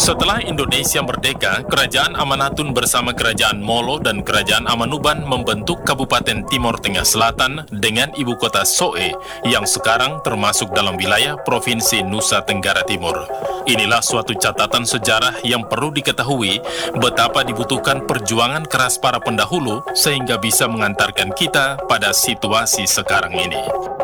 Setelah Indonesia merdeka, Kerajaan Amanatun bersama Kerajaan Molo dan Kerajaan Amanuban membentuk Kabupaten Timor Tengah Selatan dengan ibu kota Soe yang sekarang termasuk dalam wilayah Provinsi Nusa Tenggara Timur. Inilah suatu catatan sejarah yang perlu diketahui betapa dibutuhkan perjuangan keras para pendahulu sehingga bisa mengantarkan kita pada situasi sekarang ini.